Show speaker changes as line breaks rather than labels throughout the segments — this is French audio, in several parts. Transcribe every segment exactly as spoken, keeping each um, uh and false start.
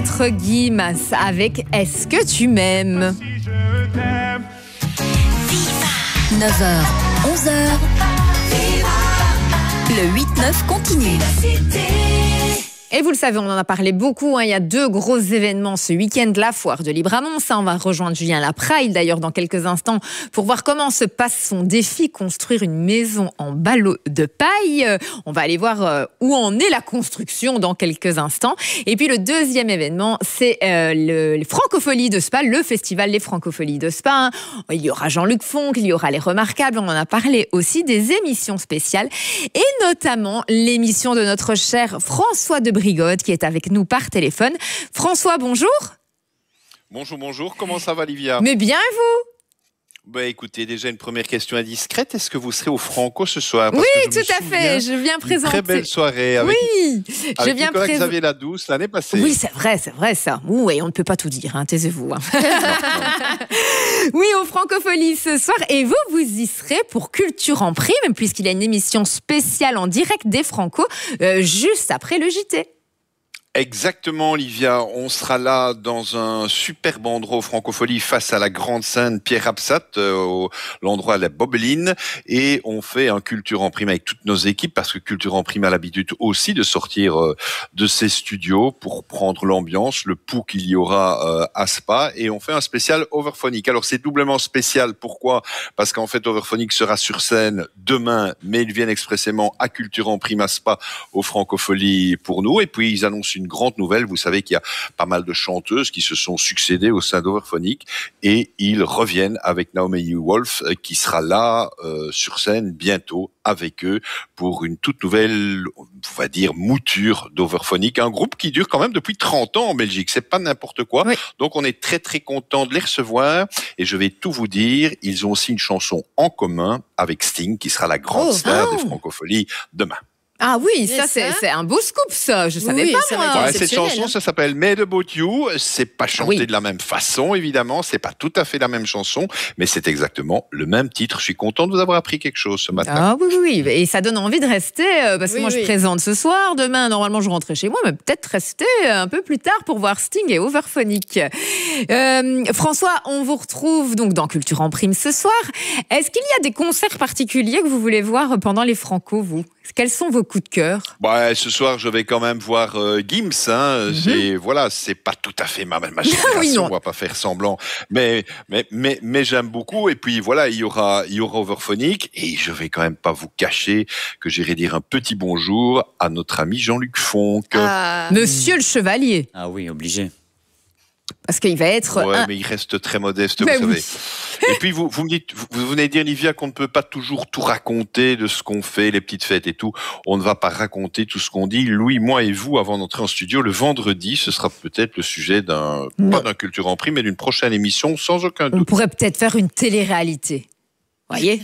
Maître Gims avec Est-ce que tu m'aimes?
neuf heures, onze heures. Le huit neuf continue.
Et vous le savez, on en a parlé beaucoup. Hein. Il y a deux gros événements ce week-end. La foire de Libramont. Ça, on va rejoindre Julien Lapraille, d'ailleurs, dans quelques instants, pour voir comment se passe son défi, construire une maison en ballot de paille. On va aller voir où en est la construction dans quelques instants. Et puis, le deuxième événement, c'est euh, le, les Francopholies de Spa, le festival Les Francopholies de Spa. Il y aura Jean-Luc Fonck, il y aura Les Remarquables. On en a parlé aussi, des émissions spéciales, et notamment l'émission de notre cher François de Brigode, qui est avec nous par téléphone. François, bonjour.
Bonjour, bonjour. Comment ça va, Livia?
Mais bien, et vous?
Bah, écoutez, déjà une première question indiscrète. Est-ce que vous serez au Franco ce soir?
Parce oui, que tout à fait. Je viens présenter.
Une très belle soirée avec,
oui,
avec
je viens
Nicolas
pré...
Xavier Ladouce l'année passée.
Oui, c'est vrai, c'est vrai ça. Oui, on ne peut pas tout dire, hein, taisez-vous. Hein. non, non. Oui, au Francopholies ce soir. Et vous, vous y serez pour Culture en prime, puisqu'il y a une émission spéciale en direct des Franco, euh, juste après le J T.
Exactement, Olivia. On sera là dans un superbe endroit aux Francopholies face à la grande scène Pierre Absat, euh, l'endroit à la Bobeline. Et on fait un Culture en prime avec toutes nos équipes parce que Culture en prime a l'habitude aussi de sortir euh, de ses studios pour prendre l'ambiance, le pouls qu'il y aura euh, à Spa. Et on fait un spécial Overphonic. Alors c'est doublement spécial. Pourquoi? Parce qu'en fait Overphonic sera sur scène demain, mais ils viennent expressément à Culture en prime à Spa aux Francopholies pour nous. Et puis ils annoncent une une grande nouvelle. Vous savez qu'il y a pas mal de chanteuses qui se sont succédées au sein d'Overphonic et ils reviennent avec Naomi Wolf qui sera là euh, sur scène bientôt avec eux pour une toute nouvelle, on va dire, mouture d'Overphonic. Un groupe qui dure quand même depuis trente ans en Belgique. C'est pas n'importe quoi. Oui. Donc on est très très content de les recevoir et je vais tout vous dire. Ils ont aussi une chanson en commun avec Sting qui sera la grande oh, star oh. des Francopholies demain.
Ah oui, ça, c'est, c'est un beau scoop, ça. Je savais oui, pas, moi.
Ouais, cette chanson, ça s'appelle Made About You. C'est pas chanté oui. de la même façon, évidemment. C'est pas tout à fait la même chanson, mais c'est exactement le même titre. Je suis content de vous avoir appris quelque chose ce matin.
Ah oui, oui, oui. Et ça donne envie de rester, parce que oui, moi, oui. je présente ce soir. Demain, normalement, je rentrais chez moi, mais peut-être rester un peu plus tard pour voir Sting et Overphonic. Euh, François, on vous retrouve donc dans Culture en prime ce soir. Est-ce qu'il y a des concerts particuliers que vous voulez voir pendant les Franco, vous? Quels sont vos coups de cœur?
Bah, ce soir, je vais quand même voir euh, Gims. Hein. Mm-hmm. C'est, voilà, c'est pas tout à fait ma, ma génération, oui, on va pas faire semblant. Mais, mais, mais, mais j'aime beaucoup. Et puis voilà, il y aura, il y aura Overphonic. Et je vais quand même pas vous cacher que j'irai dire un petit bonjour à notre ami Jean-Luc Fonck.
Ah, Monsieur le Chevalier.
Ah oui, obligé.
Parce qu'il va être...
Ouais,
un...
mais il reste très modeste,
mais
vous
oui.
savez. Et puis, vous, vous me dites, vous, vous venez de dire, Livia, qu'on ne peut pas toujours tout raconter de ce qu'on fait, les petites fêtes et tout. On ne va pas raconter tout ce qu'on dit. Louis, moi et vous, avant d'entrer en studio, le vendredi, ce sera peut-être le sujet d'un, non. pas d'un Culture en prime, mais d'une prochaine émission, sans aucun doute.
On pourrait peut-être faire une télé-réalité. Voyez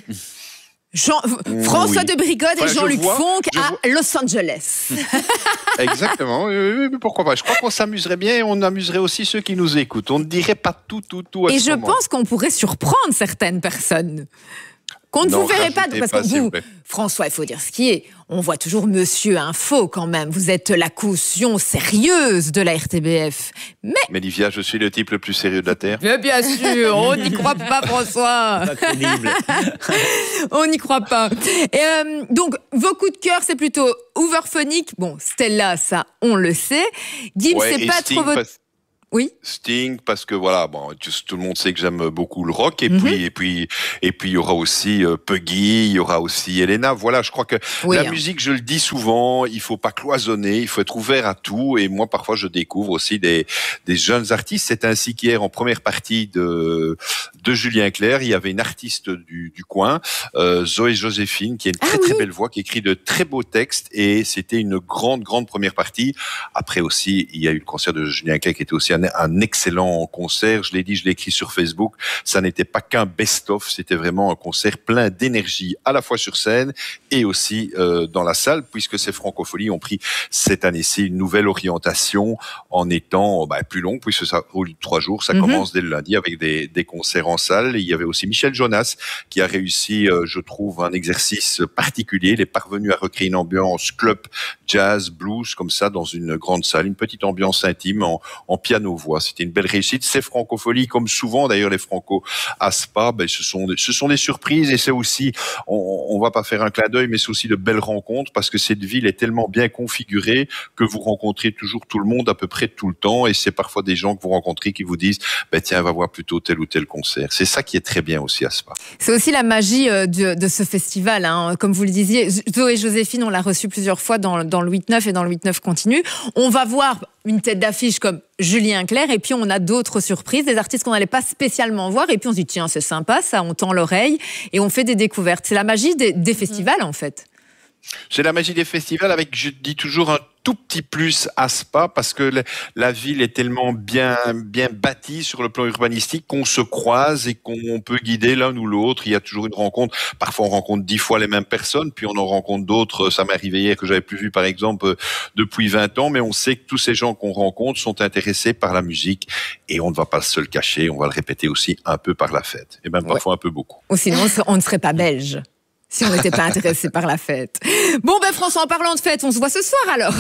Jean, François oui. de Brigode et enfin, Jean-Luc vois, Fonck à vois. Los Angeles.
Exactement, oui, oui, pourquoi pas. Je crois qu'on s'amuserait bien et on amuserait aussi ceux qui nous écoutent. On ne dirait pas tout, tout, tout à
Et
ce
je
moment.
pense qu'on pourrait surprendre certaines personnes. Qu'on ne
non,
vous verrait pas, parce
pas,
que vous, François, il faut dire ce qui est, on voit toujours Monsieur Info quand même. Vous êtes la caution sérieuse de la R T B F. Mais,
mais Livia, je suis le type le plus sérieux de la Terre.
Mais bien sûr, on n'y croit pas, François.
Pas crédible.
On n'y croit pas. Et, euh, donc, vos coups de cœur, c'est plutôt Overphonic. Bon, Stella, ça, on le sait. Gims,
ouais,
c'est pas
Sting,
trop votre...
Parce...
Oui.
Sting, parce que voilà, bon, tout, tout le monde sait que j'aime beaucoup le rock, et mm-hmm. puis, et puis, et puis, il y aura aussi euh, Puggy, il y aura aussi Elena. Voilà, je crois que oui, la hein. musique, je le dis souvent, il faut pas cloisonner, il faut être ouvert à tout. Et moi, parfois, je découvre aussi des, des jeunes artistes. C'est ainsi qu'hier, en première partie de, de Julien Clerc, il y avait une artiste du, du coin, euh, Zoé Joséphine, qui a une très, ah, très oui. belle voix, qui écrit de très beaux textes, et c'était une grande, grande première partie. Après aussi, il y a eu le concert de Julien Clerc, qui était aussi un un, un excellent concert. Je l'ai dit, je l'ai écrit sur Facebook. Ça n'était pas qu'un best-of, c'était vraiment un concert plein d'énergie, à la fois sur scène et aussi euh, dans la salle, puisque ces Francopholies ont pris cette année-ci une nouvelle orientation en étant bah, plus long, puisque ça roule trois jours. Ça mm-hmm. commence dès le lundi avec des, des concerts en salle. Et il y avait aussi Michel Jonas qui a réussi, euh, je trouve, un exercice particulier. Il est parvenu à recréer une ambiance club, jazz, blues, comme ça, dans une grande salle, une petite ambiance intime en, en piano-voix. C'était une belle réussite. Ces Francopholies, comme souvent d'ailleurs les Franco à Spa, ben, ce sont des, ce sont des surprises et c'est aussi, on, on va pas faire un clin d'œil, mais c'est aussi de belles rencontres parce que cette ville est tellement bien configurée que vous rencontrez toujours tout le monde à peu près tout le temps et c'est parfois des gens que vous rencontrez qui vous disent, ben tiens, va voir plutôt tel ou tel concert. C'est ça qui est très bien aussi à Spa.
C'est aussi la magie euh, de, de ce festival, hein. Comme vous le disiez, Zoé et Joséphine, on l'a reçu plusieurs fois dans, dans le huit neuf et dans le huit neuf continu. On va voir une tête d'affiche comme Julien Clerc et puis on a d'autres surprises, des artistes qu'on n'allait pas spécialement voir et puis on se dit tiens c'est sympa ça, on tend l'oreille et on fait des découvertes. C'est la magie des, des festivals en fait.
C'est la magie des festivals avec, je dis toujours, un tout petit plus à Spa parce que la, la ville est tellement bien, bien bâtie sur le plan urbanistique qu'on se croise et qu'on peut guider l'un ou l'autre. Il y a toujours une rencontre. Parfois, on rencontre dix fois les mêmes personnes, puis on en rencontre d'autres. Ça m'est arrivé hier que j'avais plus vu, par exemple, depuis vingt ans, mais on sait que tous ces gens qu'on rencontre sont intéressés par la musique et on ne va pas se le cacher. On va le répéter aussi un peu par la fête et même parfois ouais. un peu beaucoup.
Ou sinon, on ne serait pas belge. Si on n'était pas intéressé par la fête. Bon, ben François, en parlant de fête, on se voit ce soir alors.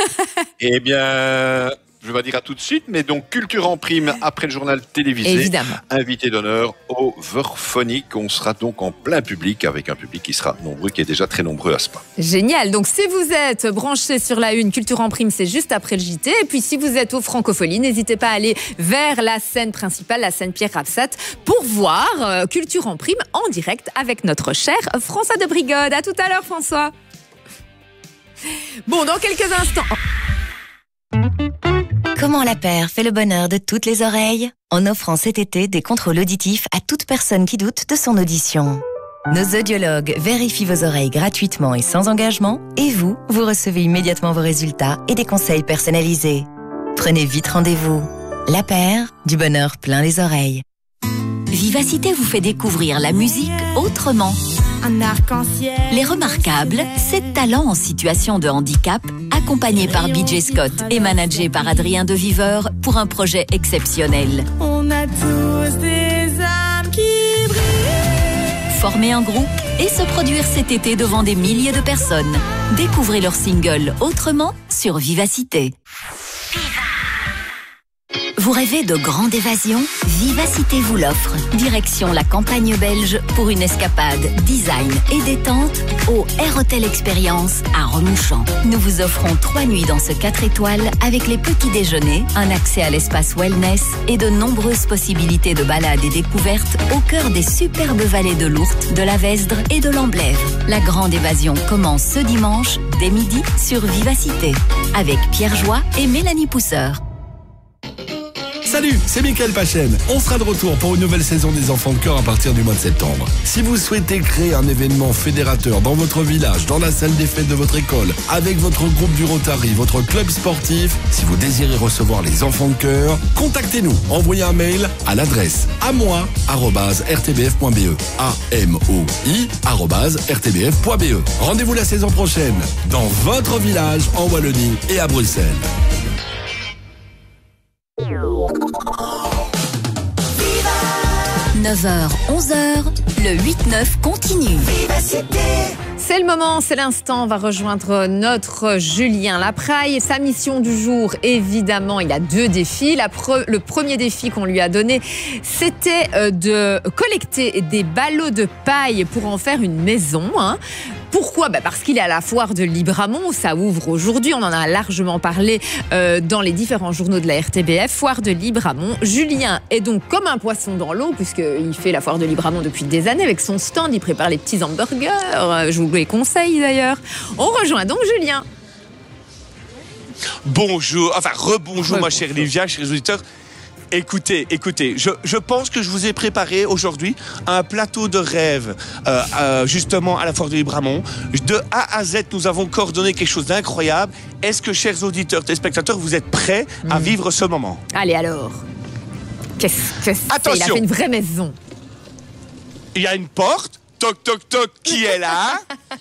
Eh bien, je vais pas dire à tout de suite, mais donc Culture en prime après le journal télévisé.
Évidemment.
Invité d'honneur au Verphonique. On sera donc en plein public avec un public qui sera nombreux, qui est déjà très nombreux à Spa.
Génial. Donc si vous êtes branché sur la une, Culture en prime, c'est juste après le J T. Et puis si vous êtes aux Francopholies, n'hésitez pas à aller vers la scène principale, la scène Pierre Rapsat, pour voir euh, Culture en prime en direct avec notre cher François de Brigode. À tout à l'heure, François. Bon, dans quelques instants.
Comment la paire fait le bonheur de toutes les oreilles en offrant cet été des contrôles auditifs à toute personne qui doute de son audition. Nos audiologues vérifient vos oreilles gratuitement et sans engagement et vous, vous recevez immédiatement vos résultats et des conseils personnalisés. Prenez vite rendez-vous. La paire, du bonheur plein les oreilles. Vivacité vous fait découvrir la musique autrement.
Un arc-en-ciel.
Les Remarquables, sept talents en situation de handicap, accompagnés par B J Scott et managés par Adrien de Viveur pour un projet exceptionnel.
On a tous des âmes qui brillent.
Former un groupe et se produire cet été devant des milliers de personnes. Découvrez leur single Autrement sur Vivacité. Vous rêvez de grande évasion? Vivacité vous l'offre. Direction la campagne belge pour une escapade design et détente au Air Hotel Expérience à Remouchamp. Nous vous offrons trois nuits dans ce quatre étoiles avec les petits déjeuners, un accès à l'espace wellness et de nombreuses possibilités de balades et découvertes au cœur des superbes vallées de l'Ourthe, de la Vesdre et de l'Amblève. La grande évasion commence ce dimanche dès midi sur Vivacité avec Pierre Joie et Mélanie Pousseur.
Salut, c'est Mickaël Pachen. On sera de retour pour une nouvelle saison des Enfants de Cœur à partir du mois de septembre. Si vous souhaitez créer un événement fédérateur dans votre village, dans la salle des fêtes de votre école, avec votre groupe du Rotary, votre club sportif, si vous désirez recevoir les Enfants de Cœur, contactez-nous. Envoyez un mail à l'adresse amoi arobase r t b f point b e. A M O I arobase r t b f point b e. Rendez-vous la saison prochaine dans votre village en Wallonie et à Bruxelles.
neuf heures, onze heures, le huit neuf continue.
C'est le moment, c'est l'instant, on va rejoindre notre Julien Lapraille. Sa mission du jour, évidemment, il a deux défis. La pre- le premier défi qu'on lui a donné, c'était de collecter des ballots de paille pour en faire une maison, hein. Pourquoi ? Bah parce qu'il est à la foire de Libramont, ça ouvre aujourd'hui, on en a largement parlé euh, dans les différents journaux de la R T B F, foire de Libramont. Julien est donc comme un poisson dans l'eau, puisqu'il fait la foire de Libramont depuis des années avec son stand, il prépare les petits hamburgers, euh, je vous les conseille d'ailleurs. On rejoint donc Julien.
Bonjour, enfin rebonjour ma chère Livia, chers auditeurs. Écoutez, écoutez, je, je pense que je vous ai préparé aujourd'hui un plateau de rêve, euh, euh, justement à la foire de Libramont. De A à Z, nous avons coordonné quelque chose d'incroyable. Est-ce que, chers auditeurs, téléspectateurs, vous êtes prêts mmh. à vivre ce moment?
Allez alors. Qu'est-ce que c'est?
Attention.
Il a fait une vraie maison.
Il y a une porte. Toc, toc, toc. Qui est là?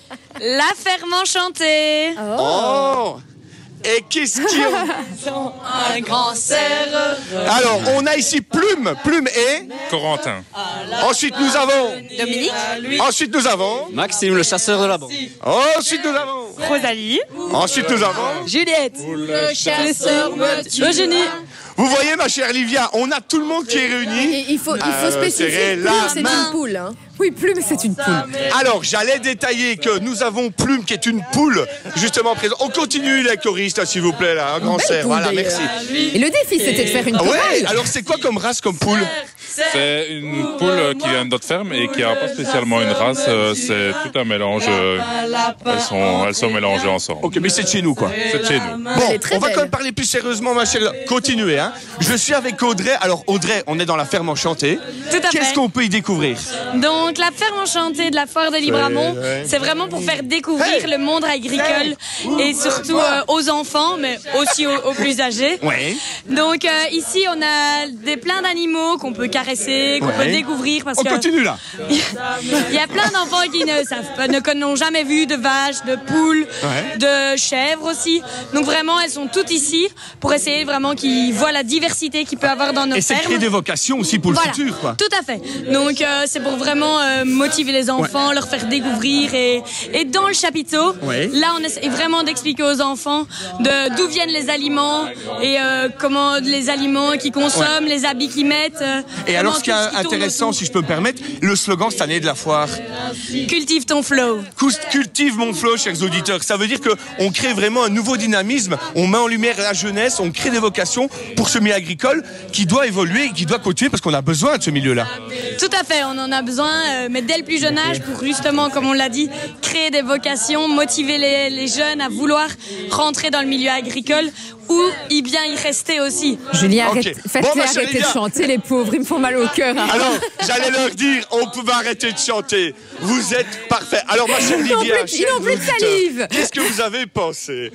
La ferme enchantée.
Oh, oh. Et qu'est-ce qu'il y a?
Un grand serreur.
Alors, on a ici Plume. Plume et
Corentin.
Ensuite, nous avons
Dominique.
Ensuite, nous avons
Maxime, le chasseur de la bande.
Ensuite, nous avons
Rosalie.
Ensuite, nous avons
Juliette. Le chasseur Eugénie.
Vous voyez, ma chère Livia, on a tout le monde qui est réuni.
Et il faut, il faut
Euh,
spécifier
serrez
que
la
Plume, c'est
main.
une poule. Hein.
Oui, Plume, c'est une poule.
Alors, j'allais détailler que nous avons Plume qui est une poule, justement présente. On continue les choristes, s'il vous plaît, là, un grand
belle
cerf.
poule,
Voilà,
d'ailleurs.
merci.
Et le défi, c'était de faire une
Ah
chorale.
ouais, alors c'est quoi comme race, comme poule?
C'est une poule qui vient de notre ferme et qui n'a pas spécialement une race. euh, C'est tout un mélange. euh, Elles sont, elles sont mélangées ensemble.
Ok, mais c'est de chez nous, quoi.
C'est de chez nous.
Bon,
Elle est très
on va
belle.
quand même parler plus sérieusement, ma chère. Continuez, hein. Je suis avec Audrey. Alors, Audrey, on est dans la ferme enchantée.
Tout à
Qu'est-ce
fait.
qu'on peut y découvrir?
Donc la ferme enchantée de la foire de Libramont,
Ouais, ouais.
c'est vraiment pour faire découvrir
Hey.
le monde agricole et surtout euh, aux enfants, mais aussi aux, aux plus âgés.
Ouais.
Donc euh, ici on a des plein d'animaux qu'on peut caresser, qu'on
Ouais.
peut découvrir parce
On
que
continue, là.
il y a plein d'enfants qui ne savent pas, ne con- n'ont jamais vu de vaches, de poules,
Ouais.
de chèvres aussi. Donc vraiment elles sont toutes ici pour essayer vraiment qu'ils voient la diversité qu'il peut avoir dans nos
Et c'est
fermes.
créer des vocations aussi pour le
Voilà,
futur, quoi.
tout à fait. Donc euh, c'est pour vraiment euh, motiver les enfants, leur faire découvrir et, et dans le chapiteau,
Ouais.
là on essaie vraiment d'expliquer aux enfants de d'où viennent les aliments et euh, comment les aliments qu'ils consomment, les habits qu'ils mettent. euh,
Et alors,
vraiment
ce qui est
tout ce qui tourne
intéressant,
autour.
si je peux me permettre, le slogan cette année de la foire.
Cultive ton flow.
Cultive mon flow, chers auditeurs. Ça veut dire qu'on crée vraiment un nouveau dynamisme, on met en lumière la jeunesse, on crée des vocations pour ce milieu agricole qui doit évoluer et qui doit continuer parce qu'on a besoin de ce milieu-là.
Tout à fait, on en a besoin, euh, mais dès le plus jeune âge pour justement, comme on l'a dit, créer des vocations, motiver les, les jeunes à vouloir rentrer dans le milieu agricole ou y bien y rester aussi.
Julien,
Ok.
arrête, faites-les
Bon, ma chère
arrêter de
Livia.
chanter, les pauvres. Ils me font mal au cœur. hein.
Alors, j'allais leur dire, on pouvait arrêter de chanter. Vous êtes parfaits. Alors, ma chère
Ils n'ont
Livia,
plus de- ils
chers
n'ont plus de
auditeurs,
salive.
qu'est-ce que vous avez pensé?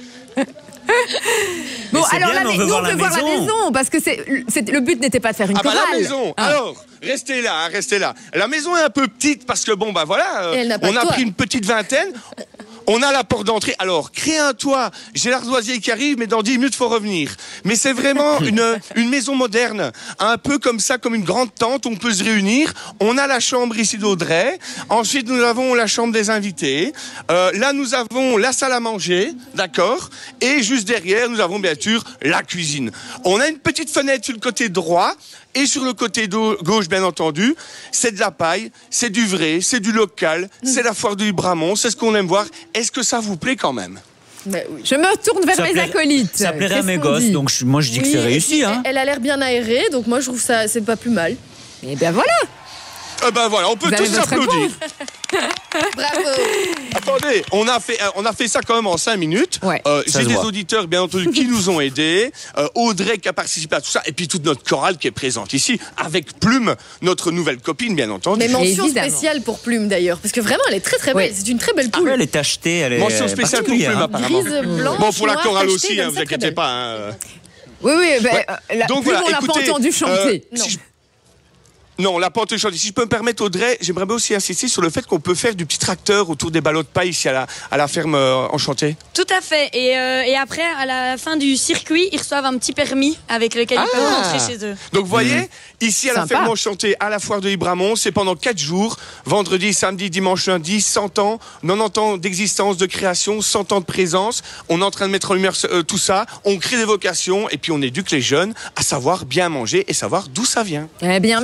Bon,
c'est
alors
bien,
la,
mais on
mais-
veut
nous,
voir
on
la
veut voir la
maison.
maison parce que c'est, c'est- le but n'était pas de faire une
Ah bah
chorale.
la maison.
Hein.
Alors, restez là, hein, restez là. La maison est un peu petite parce que bon bah voilà, euh,
Et elle n'a pas
on
de
a
toit.
pris une petite vingtaine. On a la porte d'entrée. Alors, créer un toit. J'ai l'ardoisier qui arrive, mais dans dix minutes, faut revenir. Mais c'est vraiment une, une maison moderne. Un peu comme ça, comme une grande tente, on peut se réunir. On a la chambre ici d'Audrey. Ensuite, nous avons la chambre des invités. Euh, là, nous avons la salle à manger, d'accord? Et juste derrière, nous avons bien sûr la cuisine. On a une petite fenêtre sur le côté droit. Et sur le côté do- gauche, bien entendu, c'est de la paille, c'est du vrai, c'est du local, c'est la foire de Libramont, c'est ce qu'on aime voir. Est-ce que ça vous plaît quand même?
Bah oui.
Je me retourne vers
Ça
mes
plairait-
acolytes.
Ça plairait à
Qu'est-ce
mes
qu'on
gosses,
dit
donc je- moi je dis que
Oui,
c'est
et
réussi.
puis,
Hein.
Elle a l'air bien aérée, donc moi je trouve ça c'est pas plus mal.
Eh bien voilà.
Eh ben voilà, on peut
Vous avez
tous
votre
applaudir.
Bravo.
Attendez, on a fait, euh, on a fait ça quand même en cinq minutes.
Ouais.
Euh,
Ça
J'ai
se
des
voit.
auditeurs, bien entendu, qui nous ont aidés. Euh, Audrey qui a participé à tout ça, et puis toute notre chorale qui est présente ici, avec Plume, notre nouvelle copine, bien entendu.
Mais mention
Évidemment.
spéciale pour Plume d'ailleurs, parce que vraiment elle est très très belle.
Oui.
C'est une très belle
Ah,
poule.
elle est achetée, elle est
Mention spéciale pour
particulière,
Plume,
hein.
apparemment.
Grise, blanche,
Bon, pour la
noire,
chorale
tachetée
aussi,
comme
hein, vous
ça, très
inquiétez
belle.
pas. hein.
Oui, oui, ben,
Ouais.
euh, la,
Donc
plus
voilà,
on l'a
écoutez,
pas entendu chanter.
euh, si je- Non, la pente chanter. Si je peux me permettre, Audrey, j'aimerais bien aussi insister sur le fait qu'on peut faire du petit tracteur autour des ballots de paille ici à la, à la ferme euh, enchantée.
Tout à fait. Et, euh, et après, à la fin du circuit, ils reçoivent un petit permis avec lequel ils peuvent
Ah.
rentrer chez eux.
Donc vous voyez, ici à la
Sympa.
ferme enchantée, à la foire de Libramont, c'est pendant quatre jours, vendredi, samedi, dimanche, lundi, cent ans, quatre-vingt-dix ans d'existence, de création, cent ans de présence. On est en train de mettre en lumière euh, tout ça, on crée des vocations et puis on éduque les jeunes à savoir bien manger et savoir d'où ça vient.
Eh bien, merci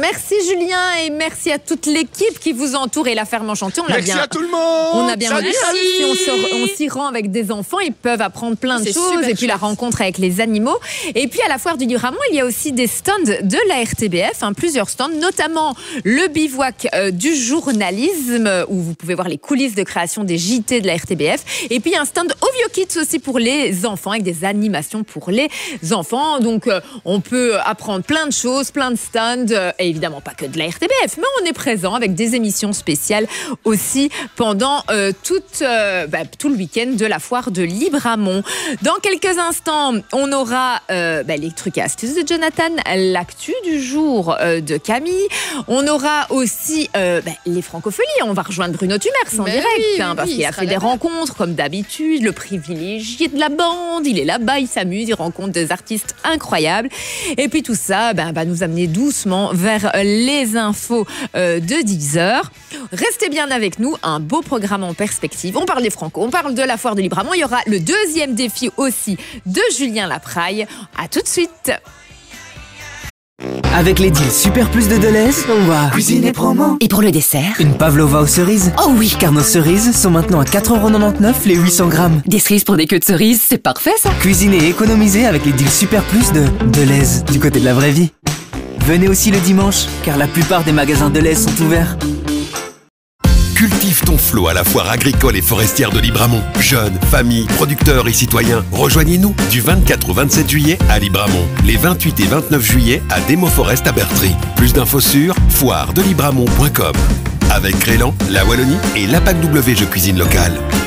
Julien et merci à toute l'équipe qui vous entoure et la ferme enchantée. On l'a
Merci
bien,
à tout le monde.
on a bien
Salut,
vu.
salut.
Si on se- on s'y rend avec des enfants, ils peuvent apprendre plein de
C'est
choses.
super
Et puis la
chouette.
rencontre avec les animaux. Et puis à la foire du Livramont, il y a aussi des stands de la R T B F, hein, plusieurs stands, notamment le bivouac euh, du journalisme, euh, où vous pouvez voir les coulisses de création des J T de la R T B F. Et puis un stand Ovio Kids aussi pour les enfants, avec des animations pour les enfants. Donc euh, on peut apprendre plein de choses, plein de stands, euh, et évidemment pas que de la R T B F, mais on est présent avec des émissions spéciales aussi pendant euh, toute, euh, bah, tout le week-end de la foire de Libramont. Dans quelques instants, on aura euh, bah, les trucs et astuces de Jonathan, l'actu du jour euh, de Camille. On aura aussi euh, bah, les francopholies. On va rejoindre Bruno Tumers en
Mais
direct,
oui,
hein,
oui,
parce
oui,
qu'il
il
a
sera
fait des
là-bas.
rencontres comme d'habitude, le privilégié de la bande. Il est là-bas, il s'amuse, il rencontre des artistes incroyables. Et puis tout ça ben, va nous amener doucement vers les infos euh, de dix heures. Restez bien avec nous, un beau programme en perspective. On parle des Franco, on parle de la foire de Libramont. Il y aura le deuxième défi aussi de Julien Lapraille. À tout de suite.
Avec les deals Super Plus de Deleuze, on va cuisiner promo.
Et pour le dessert?
Une pavlova aux cerises.
Oh oui!
Car nos cerises sont maintenant à quatre euros quatre-vingt-dix-neuf les huit cents grammes.
Des cerises pour des queues de cerises, c'est parfait ça!
Cuisiner et économiser avec les deals Super Plus de Deleuze, du côté de la vraie vie. Venez aussi le dimanche, car la plupart des magasins Deleuze sont ouverts.
Cultive ton flot à la foire agricole et forestière de Libramont. Jeunes, familles, producteurs et citoyens, rejoignez-nous du vingt-quatre au vingt-sept juillet à Libramont. Les vingt-huit et vingt-neuf juillet à Demo Forest à Bertry. Plus d'infos sur foire de libramont point com. Avec Crélan, la Wallonie et l'A P A C W Je Cuisine Locale.